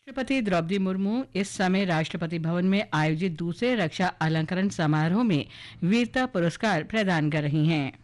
राष्ट्रपति द्रौपदी मुर्मू इस समय राष्ट्रपति भवन में आयोजित दूसरे रक्षा अलंकरण समारोह में वीरता पुरस्कार प्रदान कर रही हैं।